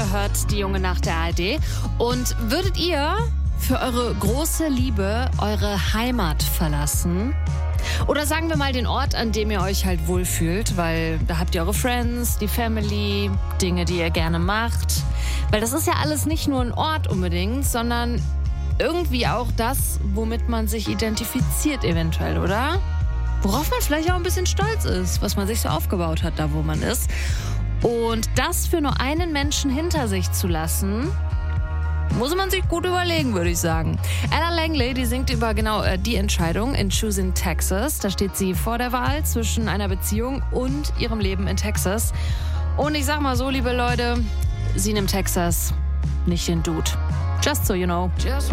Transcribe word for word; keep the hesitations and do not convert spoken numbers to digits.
hört die Junge Nacht der A R D. Und würdet ihr für eure große Liebe eure Heimat verlassen? Oder sagen wir mal den Ort, an dem ihr euch halt wohlfühlt, weil da habt ihr eure Friends, die Family, Dinge, die ihr gerne macht. Weil das ist ja alles nicht nur ein Ort unbedingt, sondern irgendwie auch das, womit man sich identifiziert eventuell, oder? Worauf man vielleicht auch ein bisschen stolz ist, was man sich so aufgebaut hat, da wo man ist. Und das für nur einen Menschen hinter sich zu lassen, muss man sich gut überlegen, würde ich sagen. Ella Langley, die singt über genau äh, die Entscheidung in Choosing Texas. Da steht sie vor der Wahl zwischen einer Beziehung und ihrem Leben in Texas. Und ich sag mal so, liebe Leute, sie nimmt Texas, nicht den Dude. Just so you know. Just